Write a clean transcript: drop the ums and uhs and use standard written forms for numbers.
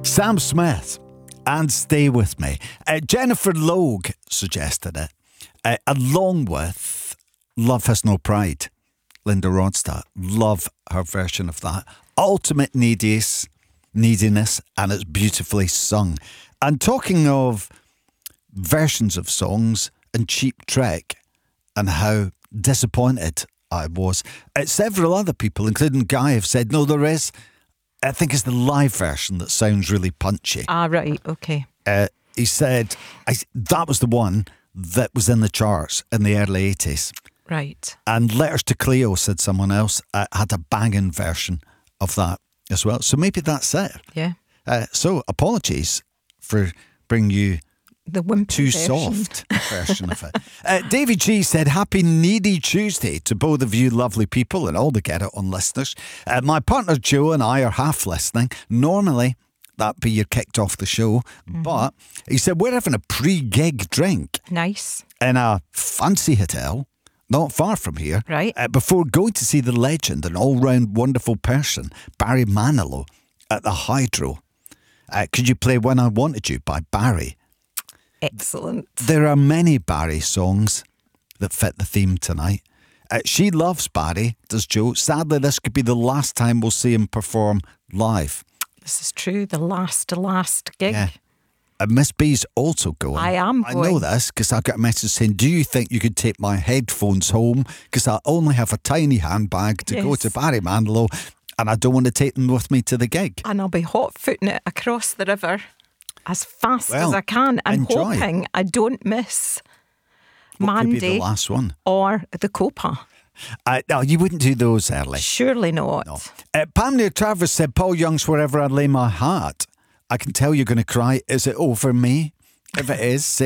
Sam Smith and Stay With Me. Jennifer Logue suggested it, along with Love Has No Pride. Linda Ronstadt. Love her version of that. Ultimate neediness, and it's beautifully sung. And talking of versions of songs and Cheap Trick and how disappointed I was, several other people, including Guy, have said, no, there is. I think it's the live version that sounds really punchy. Ah, right, okay. He said that was the one that was in the charts in the early 80s. Right. And Letters to Cleo, said someone else, had a banging version of that as well. So maybe that's it. Yeah. So apologies for bringing you the wimpy too version. soft version of it. Davy G said, happy Needy Tuesday to both of you lovely people and all the Get It On listeners. My partner Joe and I are half listening. Normally, that'd be you're kicked off the show. But he said, we're having a pre-gig drink. Nice. In a fancy hotel, not far from here. Right. Before going to see the legend and all-round wonderful person, Barry Manilow, at the Hydro. Could you play When I Wanted You by Barry? Excellent. There are many Barry songs that fit the theme tonight. She loves Barry, does Joe. Sadly, this could be the last time we'll see him perform live. This is true. The last gig. Yeah. And Miss B's also going. I am I going. know this because I got a message saying, do you think you could take my headphones home? Because I only have a tiny handbag to go Yes. to Barry Manilow and I don't want to take them with me to the gig. And I'll be hot-footing it across the river as fast Well, as I can. I'm enjoy. hoping I don't miss What could be Mandy the last one? or the Copa. No, you wouldn't do those early. Surely not. No. Pam near Travis said, Paul Young's Wherever I Lay My Hat. I can tell you're going to cry. Is it over me? If it is, say